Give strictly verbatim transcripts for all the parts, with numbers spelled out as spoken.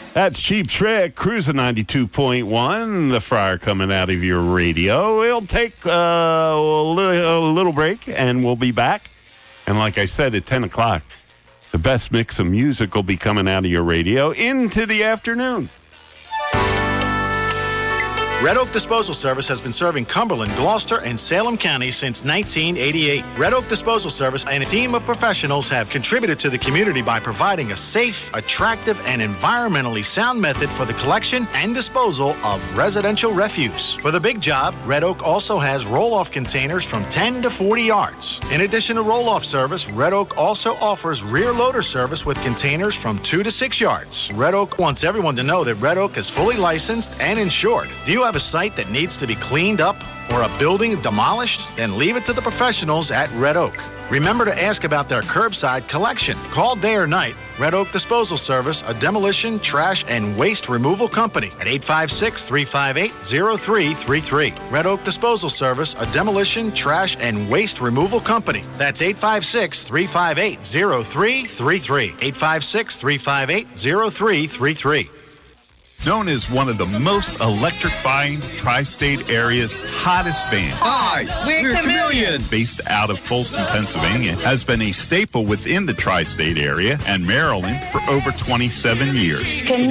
That's Cheap Trick, Cruising ninety-two point one. The Friar coming out of your radio. We'll take uh, a, little, a little break, and we'll be back. And like I said, at ten o'clock, the best mix of music will be coming out of your radio into the afternoon. Red Oak Disposal Service has been serving Cumberland, Gloucester, and Salem counties since nineteen eighty-eight. Red Oak Disposal Service and a team of professionals have contributed to the community by providing a safe, attractive, and environmentally sound method for the collection and disposal of residential refuse. For the big job, Red Oak also has roll-off containers from ten to forty yards. In addition to roll-off service, Red Oak also offers rear loader service with containers from two to six yards. Red Oak wants everyone to know that Red Oak is fully licensed and insured. Do you have a site that needs to be cleaned up or a building demolished? Then leave it to the professionals at Red Oak. Remember to ask about their curbside collection. Call day or night. Red Oak Disposal Service, a demolition, trash, and waste removal company at eight five six, three five eight, zero three three three. Red Oak Disposal Service, a demolition, trash, and waste removal company. That's eight five six, three five eight, zero three three three. eight five six, three five eight, zero three three three. Known as one of the most electrifying tri-state area's hottest band. Hi, we're, we're Chameleon. Based out of Folsom, Pennsylvania, has been a staple within the tri-state area and Maryland for over twenty-seven years.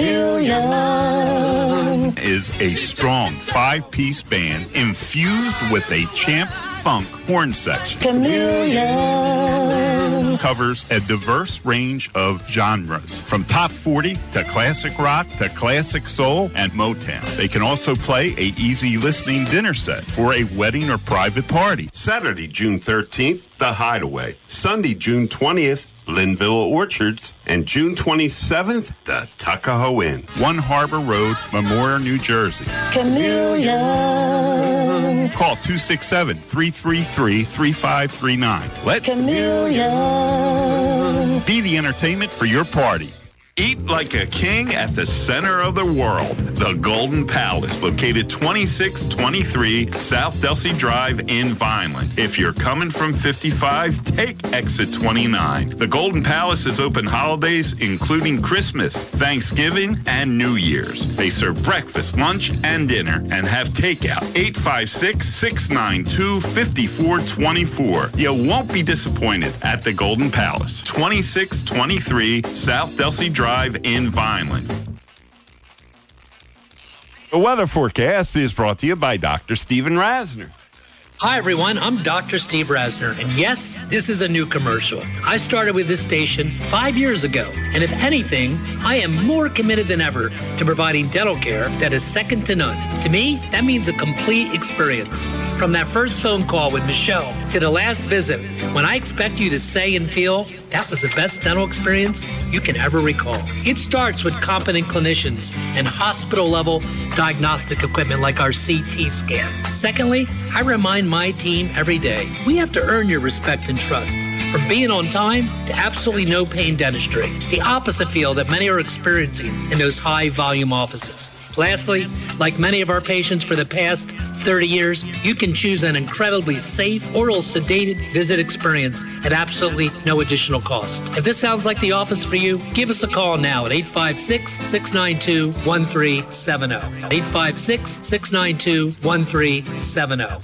Chameleon is a strong five-piece band infused with a champ funk horn section. Chameleon covers a diverse range of genres, from top forty to classic rock to classic soul and Motown. They can also play a easy listening dinner set for a wedding or private party. Saturday, June thirteenth, The Hideaway. Sunday, June twentieth, Linville Orchards, and June twenty-seventh, the Tuckahoe Inn. One Harbor Road, Memorial, New Jersey. Chameleon. Call two six seven, three three three, three five three nine. Let Chameleon be the entertainment for your party. Eat like a king at the center of the world. The Golden Palace, located twenty-six twenty-three South Delsey Drive in Vineland. If you're coming from fifty-five, take exit twenty-nine. The Golden Palace is open holidays, including Christmas, Thanksgiving, and New Year's. They serve breakfast, lunch, and dinner, and have takeout. eight five six, six nine two, five four two four. You won't be disappointed at the Golden Palace, twenty-six twenty-three South Delsey Drive in Vineland. The weather forecast is brought to you by Doctor Stephen Rasner. Hi, everyone. I'm Doctor Steve Rasner, and yes, this is a new commercial. I started with this station five years ago, and if anything, I am more committed than ever to providing dental care that is second to none. To me, that means a complete experience. From that first phone call with Michelle to the last visit, when I expect you to say and feel, that was the best dental experience you can ever recall. It starts with competent clinicians and hospital-level diagnostic equipment like our C T scan. Secondly, I remind my team every day, we have to earn your respect and trust. From being on time to absolutely no pain dentistry, the opposite feel that many are experiencing in those high-volume offices. Lastly, like many of our patients for the past thirty years, you can choose an incredibly safe, oral sedated visit experience at absolutely no additional cost. If this sounds like the office for you, give us a call now at eight five six, six nine two, one three seven zero. eight five six, six nine two, one three seven zero.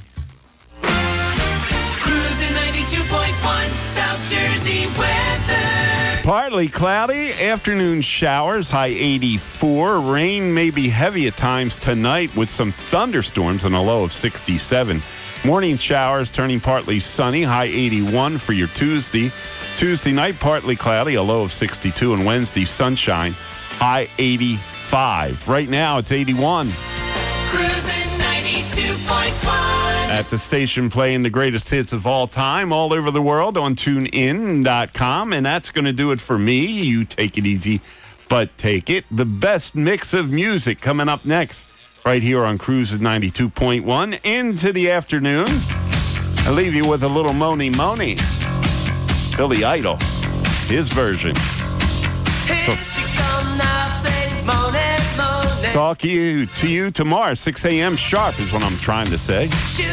Cruising ninety-two point one South Jersey weather. Partly cloudy, afternoon showers, high eighty-four. Rain may be heavy at times tonight with some thunderstorms and a low of sixty-seven. Morning showers turning partly sunny, high eighty-one for your Tuesday. Tuesday night, partly cloudy, a low of sixty-two. And Wednesday, sunshine, high eighty-five. Right now, it's eighty-one. Cruising ninety-two point one. At the station playing the greatest hits of all time all over the world on tune in dot com. And that's going to do it for me. You take it easy, but take it. The best mix of music coming up next right here on Cruise ninety-two point one into the afternoon. I leave you with a little Moni Moni. Billy Idol, his version. Here she come now, say Monet, Monet. Talk to you, to you tomorrow, six a.m. sharp is what I'm trying to say.